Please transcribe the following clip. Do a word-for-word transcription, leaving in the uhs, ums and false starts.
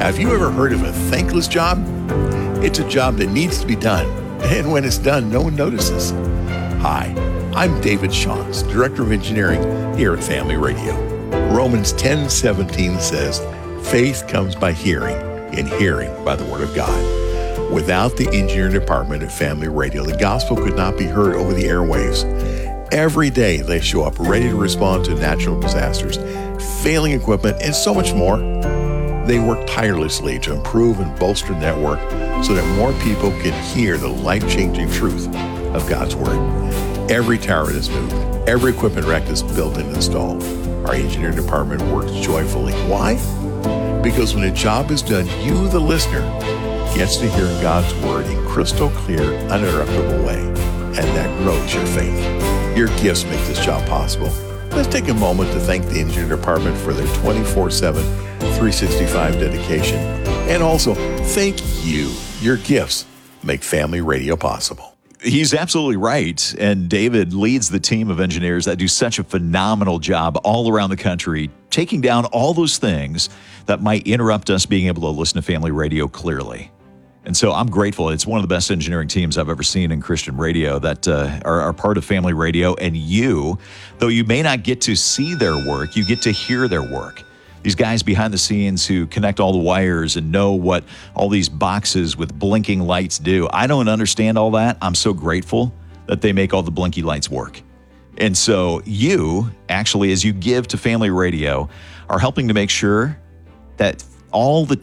Now, have you ever heard of a thankless job? It's a job that needs to be done, and when it's done, no one notices. Hi, I'm David Shawns, Director of Engineering here at Family Radio. Romans ten seventeen says, faith comes by hearing, and hearing by the Word of God. Without the engineering department at Family Radio, the gospel could not be heard over the airwaves. Every day they show up ready to respond to natural disasters, failing equipment, and so much more. They work tirelessly to improve and bolster the network so that more people can hear the life-changing truth of God's Word. Every tower is moved, every equipment rack is built and installed. Our engineering department works joyfully. Why? Because when a job is done, you, the listener, gets to hear God's Word in crystal clear, uninterruptible way, and that grows your faith. Your gifts make this job possible. Let's take a moment to thank the engineering department for their twenty-four seven, three sixty-five dedication, and also thank you. Your gifts make Family Radio possible. He's absolutely right. And David leads the team of engineers that do such a phenomenal job all around the country, taking down all those things that might interrupt us being able to listen to Family Radio clearly. And so I'm grateful. It's one of the best engineering teams I've ever seen in Christian radio that uh, are, are part of Family Radio. And you, though you may not get to see their work, you get to hear their work. These guys behind the scenes who connect all the wires and know what all these boxes with blinking lights do. I don't understand all that. I'm so grateful that they make all the blinky lights work. And so you, actually, as you give to Family Radio, are helping to make sure that all the